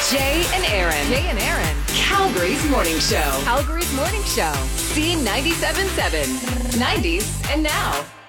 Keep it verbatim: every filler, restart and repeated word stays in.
Jay and Aaron. Jay and Aaron. Calgary's Morning Show. Calgary's Morning Show. C ninety-seven point seven. nineties and now.